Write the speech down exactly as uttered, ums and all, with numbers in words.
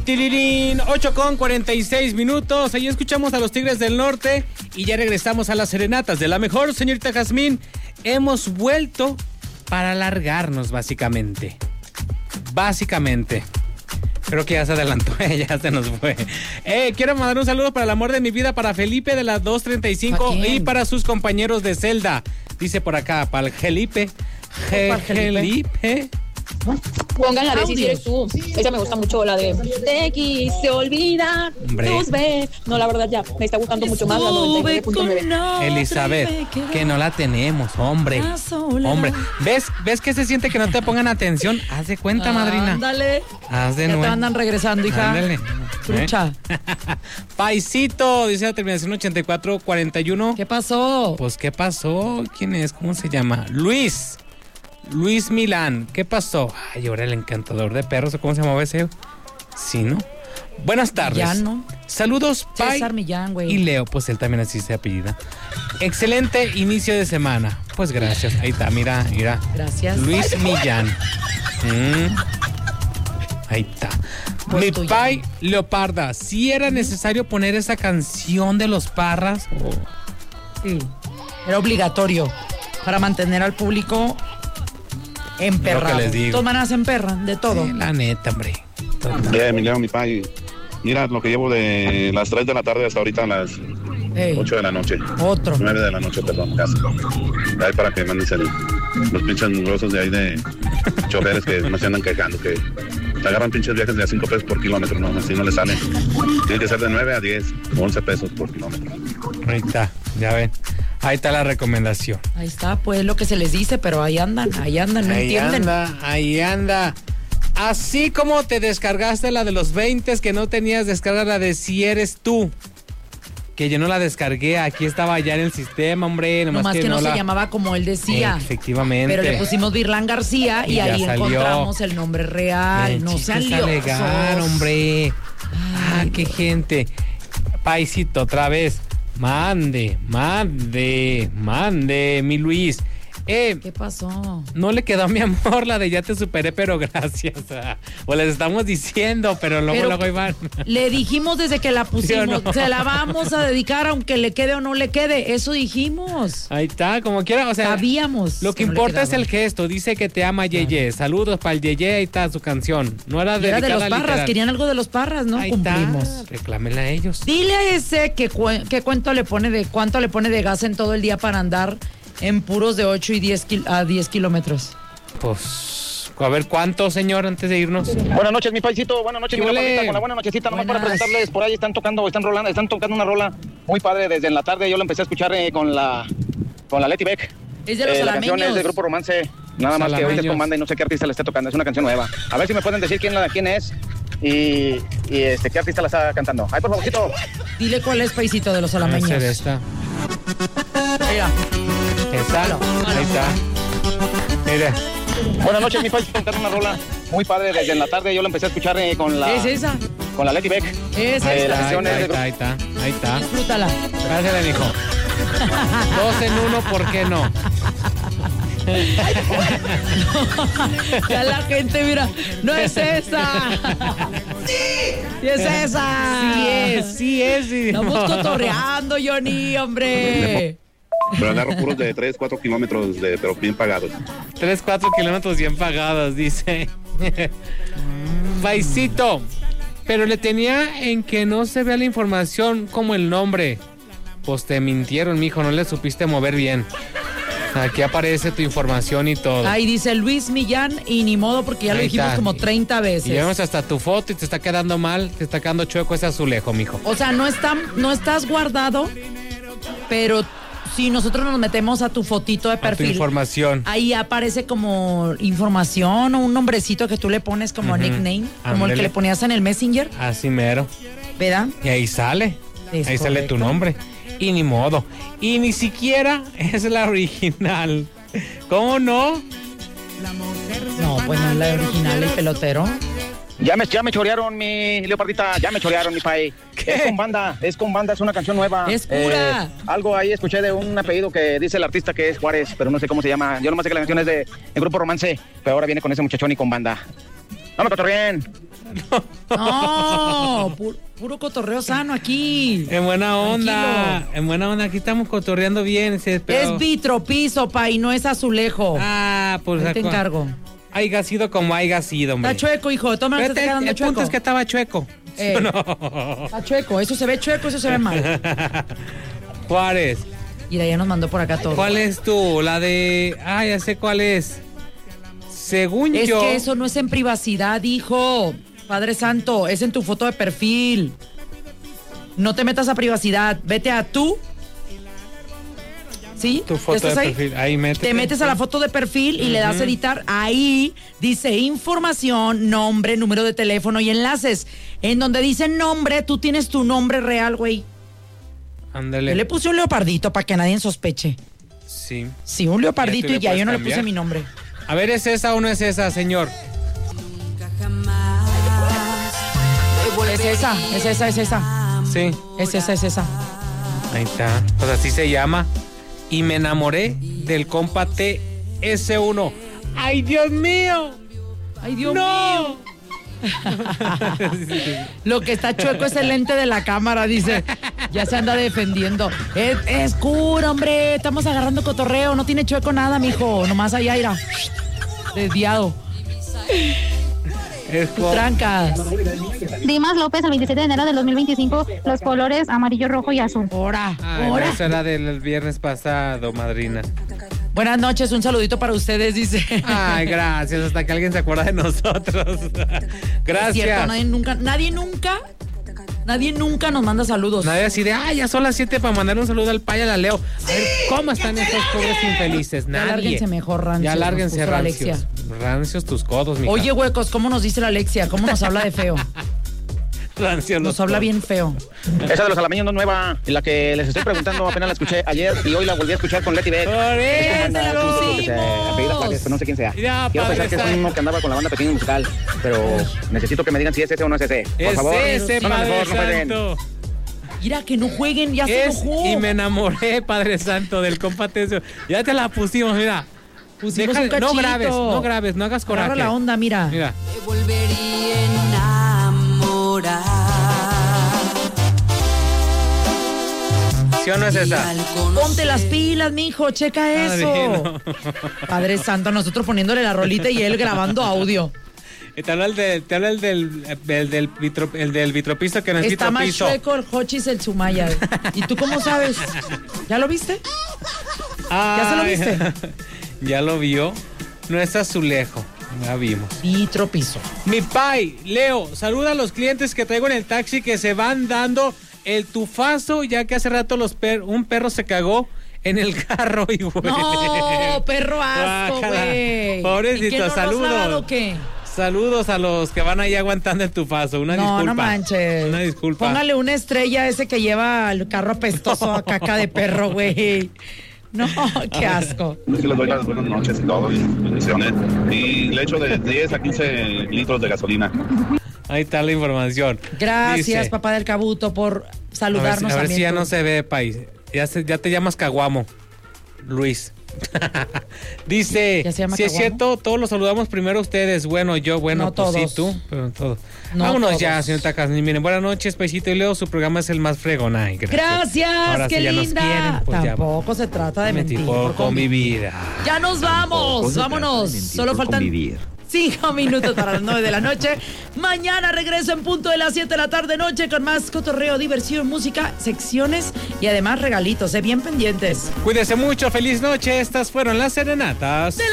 Tirirín, ocho con cuarenta y seis minutos. Ahí escuchamos a los Tigres del Norte y ya regresamos a las serenatas de la mejor, señorita Jazmín. Hemos vuelto para alargarnos, básicamente. Básicamente. Creo que ya se adelantó, ya se nos fue. Eh, quiero mandar un saludo para el amor de mi vida, para Felipe de las dos treinta y cinco y para sus compañeros de celda. Dice por acá, para el Felipe. Felipe. Pongan la de Si eres tú. Esa me gusta mucho, la de Te quise olvidar tus besos. No, la verdad ya me está gustando mucho más la noventa y nueve punto nueve. Elizabeth, que no la tenemos, hombre. Hombre, ¿ves ¿ves que se siente que no te pongan atención? Haz de cuenta, madrina. Ándale. Haz de ya nuevo. te andan regresando, hija. Ándale. Trucha. ¿Eh? Paisito, dice la terminación ochenta y cuatro cuarenta y uno. ¿Qué pasó? Pues, ¿qué pasó? ¿Quién es? ¿Cómo se llama? Luis. Luis Milán, ¿qué pasó? Ay, ahora el encantador de perros, ¿cómo se llamaba ese? Sí, ¿no? Buenas tardes. Millán, ¿no? Saludos, Pai. César Millán, güey. Y Leo, pues él también así se apellida. Excelente inicio de semana. Pues gracias. Ahí está, mira, mira. Gracias. Luis Millán. Mm. Ahí está. Pues Mi tuya. Pai Leoparda, ¿sí era necesario poner esa canción de los Parras? Oh. Sí. Era obligatorio para mantener al público emperrado. Lo que les digo. Todas maneras emperran, de todo. Sí, la neta, hombre. Ya, Emiliano, mi pai. Mira lo que llevo de las tres de la tarde hasta ahorita a las Ey, ocho de la noche. otro. nueve de la noche, perdón, casi. Ahí para que mandes el, los pinches grosos de ahí de choferes que no se andan quejando, que te agarran pinches viajes de a cinco pesos por kilómetro, no, así no le sale. Tiene que ser de nueve a diez, once pesos por kilómetro. Ahí está, ya ven. Ahí está la recomendación. Ahí está, pues lo que se les dice, pero ahí andan, ahí andan, no ahí entienden. anda, ahí anda. Así como te descargaste la de los veinte que no tenías, descarga la de Si Eres Tú. Que yo no la descargué, aquí estaba ya en el sistema, hombre. Nomás, Nomás que, que no, no la... se llamaba como él decía. Efectivamente. Pero le pusimos Virlán García y, y ahí salió. Encontramos el nombre real. El no salió. Alegar, hombre. Ah, qué gente. Paisito, otra vez. Mande, mande, mande, mi Luis. Eh, ¿Qué pasó? No le quedó a mi amor la de Ya te superé, pero gracias. O les estamos diciendo, pero luego, pero luego iban. Le dijimos desde que la pusimos, ¿Sí no? se la vamos a dedicar aunque le quede o no le quede. Eso dijimos. Ahí está, como quiera. O sea, sabíamos. Lo que, que importa no es el gesto. Dice que te ama Yeye. Saludos para el Yeye, ahí está su canción. No era, era de los Parras, literal. Querían algo de los Parras, ¿no? Ahí Cumplimos. Está. Reclámenla a ellos. Dile a ese que, cu- que cuánto le pone de cuánto le pone de gas en todo el día para andar en puros de ocho y diez kil- a diez kilómetros. Pues, a ver, ¿cuánto, señor, antes de irnos? Buenas noches, mi paisito. Buenas noches, mi rapacita. Con la buena nochecita, nomás Buenas. para presentarles. Por ahí están tocando, están rolando, están tocando una rola muy padre desde en la tarde. Yo la empecé a escuchar eh, con la con la Leti Beck. Es de los eh, La alameños. canción es del Grupo Romance. Nada más que ahorita es con banda y no sé qué artista la esté tocando. Es una canción nueva. A ver si me pueden decir quién, la, quién es y, y este, qué artista la está cantando. Ay, por favorcito. Dile cuál es, paisito, de los alameños. Debe ser esta. Mira. Esta. Ahí está. Mira. Buenas noches, mi paisito. Cantando una rola muy padre desde en la tarde. Yo la empecé a escuchar eh, con la Es esa. con la Leti Beck. Es Eh, esa. la Ahí canción está, es ahí de está, ahí está, ahí está. Disfrútala. Gracias, hijo. Dos en uno, ¿por qué no? Ya la gente, mira, no es esa. Sí, sí es esa. Sí es, sí es. Sí, Estamos no. cotorreando, Johnny, hombre. Pero agarro puros de tres, cuatro kilómetros, de, pero bien pagados. Tres, cuatro kilómetros bien pagados, dice. Paisito, pero le tenía en que no se vea la información como el nombre. Pues te mintieron, mijo, no le supiste mover bien. Aquí aparece tu información y todo. Ahí dice Luis Millán y ni modo porque ya lo Ahí dijimos está. como treinta veces. Y vemos hasta tu foto y te está quedando mal, te está quedando chueco ese azulejo, mijo. O sea, no está, no estás guardado, pero si nosotros nos metemos a tu fotito de A tu perfil, información. ahí aparece como información o un nombrecito que tú le pones como Ujú. nickname, como el Ándele. que le ponías en el Messenger, Así mero. ¿verdad? Y ahí sale. Es ahí sale correcto. tu nombre. Y ni modo. Y ni siquiera es la original. ¿Cómo no? No, pues no es la original, el pelotero. Ya me, ya me chorearon, mi leopardita, ya me chorearon, mi país. Es con banda, es con banda, es una canción nueva. Es pura. Eh, algo ahí escuché de un apellido que dice el artista que es Juárez, pero no sé cómo se llama. Yo nomás sé que la canción es de el Grupo Romance, pero ahora viene con ese muchachón y con banda. No me cotorreen. No, pu- puro cotorreo sano aquí. En buena onda. Tranquilo. En buena onda, aquí estamos cotorreando bien. Pero... Es vitropiso, pa, y no es azulejo. Ah, pues... Ahí te encargo. Haiga sido como haya sido, hombre. Está chueco, hijo. Toma, te está quedando el chueco. punto es que estaba chueco. Eh, ¿Sí o no? Está chueco. Eso se ve chueco, eso se ve mal. Juárez. Mira, ya nos mandó por acá todo. ¿Cuál es tú? La de... Ah, ya sé cuál es. Según es yo... que eso no es en privacidad, hijo. Padre Santo, es en tu foto de perfil. No te metas a privacidad. Vete a tú. ¿Sí? Tu foto ¿Estás de ahí? perfil. Ahí métete. Te metes a la foto de perfil y uh-huh. le das a editar. Ahí dice información, nombre, número de teléfono y enlaces. En donde dice nombre, tú tienes tu nombre real, güey. Ándale. Yo le puse un leopardito para que nadie sospeche. Sí. Sí, un leopardito ya y ya, yo no cambiar. le puse mi nombre. A ver, ¿es esa o no es esa, señor? Es esa, es esa, es esa. Sí. Es esa, es esa. Ahí está. Pues así se llama. Y me enamoré del compa T S uno. ¡Ay, Dios mío! ¡Ay, Dios ¡No! mío! Lo que está chueco es el lente de la cámara, dice. Ya se anda defendiendo. Es, es cura, hombre. Estamos agarrando cotorreo. No tiene chueco nada, mijo. Nomás allá irá. Desviado. Es como... Trancas. Dimas López, el veintisiete de enero del dos mil veinticinco, los colores amarillo, rojo y azul. Hora, Ay, hora. eso era del viernes pasado, madrina. Buenas noches, un saludito para ustedes, dice. Ay, gracias, hasta que alguien se acuerda de nosotros. Gracias. Es cierto, nadie nunca, nadie nunca, nadie nunca nos manda saludos. Nadie así de, ay, ya son las siete para mandar un saludo al Paya, la Leo. A ver, ¿cómo están estos pobres infelices? Nadie. Ya lárguense mejor, rancios. Ya lárguense, nos puso la rancios. Alexia. Rancios tus codos, mija. Oye, huecos, ¿cómo nos dice la Alexia? ¿Cómo nos habla de feo? Rancios Nos habla codos. bien feo. Esa de los alameños no es nueva. La que les estoy preguntando apenas la escuché ayer y hoy la volví a escuchar con Leti Beck. ¡Por eso Es la como anda, que se pusimos! apellida Juárez, pero no sé quién sea. Ya, Quiero padre pensar que es Santo. uno que andaba con la banda Pequeño Musical, pero necesito que me digan si es ese o no es ese. Por Es favor, ese, no, Padre mejor, no pueden. Santo. Mira, que no jueguen, ya se Es enojó. y me enamoré, Padre Santo, del compa T S. Ya te la pusimos, mira. Pusimos Deja- un cachito. no grabes, no grabes, no hagas coraje. Agarra la onda, mira. Mira. Me volvería a enamorar. ¿Sí o no es esa? Ponte las pilas, mijo, checa eso. Padrino. Padre Santo, nosotros poniéndole la rolita y él grabando audio. Y te habla el, de, te habla el del, el del, vitro, el del vitropiso que no es Está más vitropiso. chueco el Hochis el Sumaya. ¿Y tú cómo sabes? ¿Ya lo viste? ¿Ya se lo viste? Ya lo vio. No es azulejo. Ya vimos. Vitropiso. Mi pai, Leo, saluda a los clientes que traigo en el taxi que se van dando el tufazo, ya que hace rato los per un perro se cagó en el carro y güey. No, perro asco, Guácala. güey. Pobrecito, ¿Y qué, no lo has saludos. lavado o qué? Saludos a los que van ahí aguantando el tufazo. Una no, disculpa. no manches. Una disculpa. Póngale una estrella a ese que lleva el carro apestoso a caca de perro, güey. No, qué asco. Es que les doy las buenas noches y todo, y bendiciones. Y le echo de diez a quince litros de gasolina. Ahí está la información. Gracias, Dice, papá del Cabuto, por A ver, si- saludarnos a ver si también. ya no se ve, país. Ya, se- ya te llamas Caguamo, Luis. Dice, ¿Ya se llama si es Caguamo? cierto, todos los saludamos primero a ustedes. Bueno, yo, bueno, No pues todos. sí, tú, pero todos. No Vámonos todos. ya, señorita Casni. Miren, buenas noches, Paisito y Leo. Su programa es el más fregón. Ay, gracias. Gracias, Ahora qué sí ya nos linda. quieren, pues ya. Tampoco se trata de Me mentir. tipo por con mi convivir. vida. Ya nos vamos, vámonos. Solo faltan cinco minutos para las nueve de la noche. Mañana regreso en punto de las siete de la tarde noche con más cotorreo, diversión, música, secciones y además regalitos, eh, bien pendientes. Cuídese mucho, feliz noche. Estas fueron las serenatas.